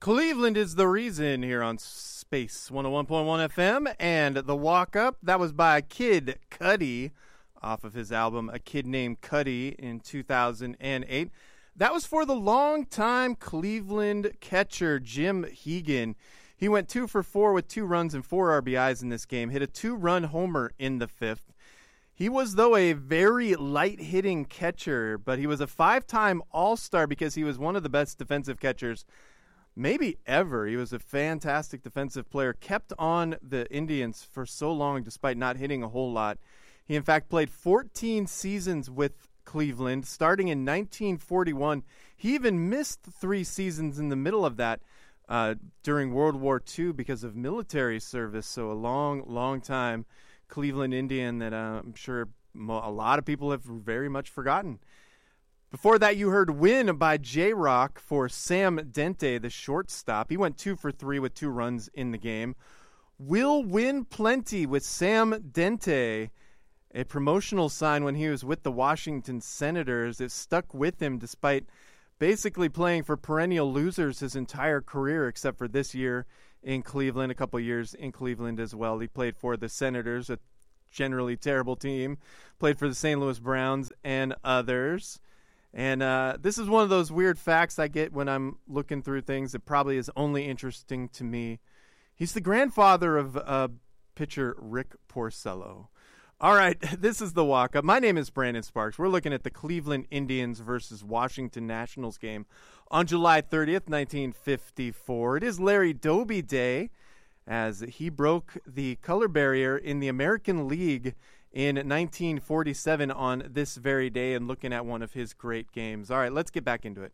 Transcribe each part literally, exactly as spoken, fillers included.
Cleveland is the reason here on Space one oh one point one F M, and the walk-up, that was by Kid Cudi off of his album A Kid Named Cudi in two thousand eight. That was for the longtime Cleveland catcher Jim Hegan. He went two for four with two runs and four R B Is in this game, hit a two-run homer in the fifth. He was, though, a very light-hitting catcher, but he was a five-time All-Star because he was one of the best defensive catchers maybe ever. He was a fantastic defensive player, kept on the Indians for so long despite not hitting a whole lot. He, in fact, played fourteen seasons with Cleveland, starting in nineteen forty-one. He even missed three seasons in the middle of that uh, during World War Two because of military service, so a long, long time Cleveland Indian that uh, I'm sure a lot of people have very much forgotten. Before that, you heard Win by J-Rock for Sam Dente, the shortstop. He went two for three with two runs in the game. We'll Win Plenty with Sam Dente, a promotional sign when he was with the Washington Senators. It stuck with him despite basically playing for perennial losers his entire career, except for this year in Cleveland, a couple years in Cleveland as well. He played for the Senators, a generally terrible team, played for the Saint Louis Browns and others. And uh, this is one of those weird facts I get when I'm looking through things that probably is only interesting to me. He's the grandfather of uh, pitcher Rick Porcello. All right, this is the walk-up. My name is Brandon Sparks. We're looking at the Cleveland Indians versus Washington Nationals game on July thirtieth, nineteen fifty-four. It is Larry Doby Day, as he broke the color barrier in the American League in nineteen forty-seven on this very day, and looking at one of his great games. All right, let's get back into it.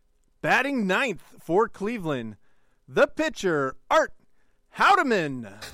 Batting ninth for Cleveland, the pitcher, Art Houdeman.